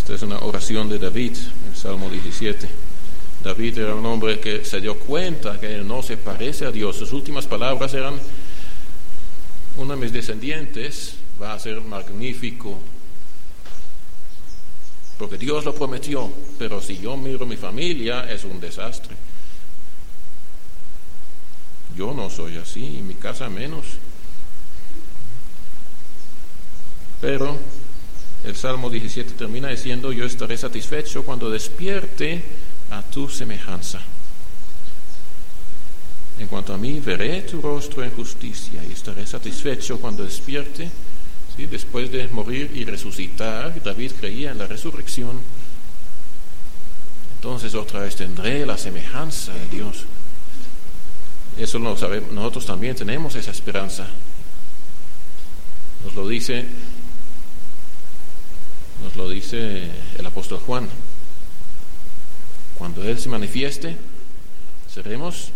Esta es una oración de David, el Salmo 17. David era un hombre que se dio cuenta que él no se parece a Dios. Sus últimas palabras eran: uno de mis descendientes va a ser magnífico, porque Dios lo prometió, pero si yo miro mi familia es un desastre. Yo no soy así, y mi casa menos. Pero el Salmo 17 termina diciendo: yo estaré satisfecho cuando despierte a tu semejanza. En cuanto a mí, veré tu rostro en justicia y estaré satisfecho cuando despierte. ¿Sí? Después de morir y resucitar, David creía en la resurrección. Entonces otra vez tendré la semejanza de Dios. Eso lo sabemos, nosotros también tenemos esa esperanza. Nos lo dice el apóstol Juan. Cuando Él se manifieste, seremos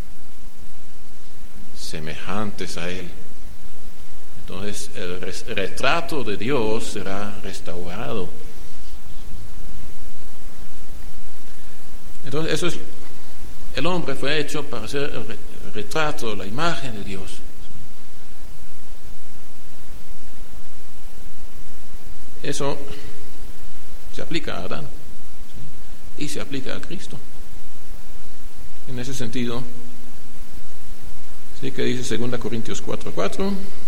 semejantes a Él. Entonces el retrato de Dios será restaurado. Entonces eso es, el hombre fue hecho para ser el retrato, la imagen de Dios. Eso se aplica a Adán y se aplica a Cristo. En ese sentido, sí que dice 2 Corintios 4:4,